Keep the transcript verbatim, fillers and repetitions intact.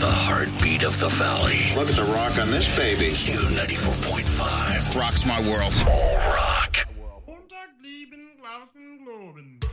the heartbeat of the valley. Look at the rock on this baby. Q ninety-four point five. Rock's my world. All rock. Montag, lieben, Glauben, Globen.